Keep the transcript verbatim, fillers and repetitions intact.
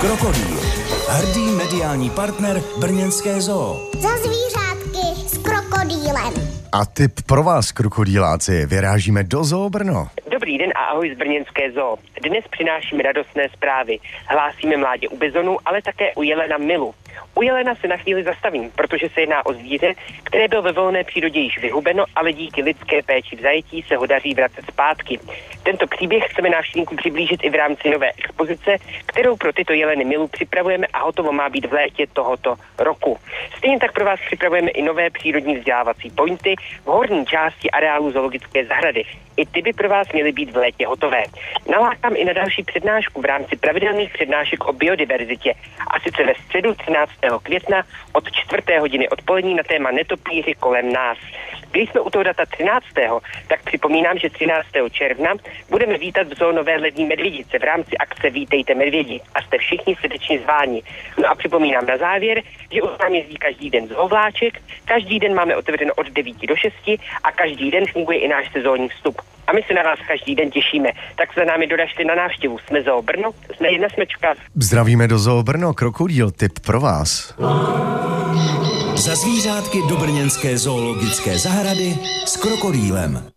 Krokodýl. Hrdý mediální partner brněnské zoo. Za zvířátky s krokodýlem. A tip pro vás, krokodýláci, vyrážíme do Zoo Brno. Dobrý den a ahoj z brněnské zoo. Dnes přinášíme radostné zprávy. Hlásíme mládě u bizonu, ale také u jelena Milu. U jelena se na chvíli zastavím, protože se jedná o zvíře, které bylo ve volné přírodě již vyhubeno, ale díky lidské péči v zajetí se ho daří vracet zpátky. Tento příběh chceme návštěvníkům přiblížit i v rámci nové expozice, kterou pro tyto jeleny Milu připravujeme a hotovo má být v létě tohoto roku. Stejně tak pro vás připravujeme i nové přírodní vzdělávací pointy v horní části areálu zoologické zahrady. I ty by pro vás měly být v létě hotové. Nalákám i na další přednášku v rámci pravidelných přednášek o biodiverzitě, a sice ve středu třináctého května od čtvrté hodiny odpolední na téma netopíři kolem nás. Když jsme u toho data třináctého tak připomínám, že třináctého června budeme vítat v zoo Nové Lední Medvědice v rámci akce Vítejte medvědi a jste všichni srdečně zváni. No a připomínám na závěr, že u nás jezdí každý den zoovláček, každý den máme otevřeno od devíti do šesti a každý den funguje i náš sezónní vstup. A my se na vás každý den těšíme. Tak za námi doražte na návštěvu. Jsme Zoo Brno, jsme jedna smečka. Zdravíme do Zoo Brno, krokodýl, tip pro vás. Za zvířátky do brněnské zoologické zahrady s krokodýlem.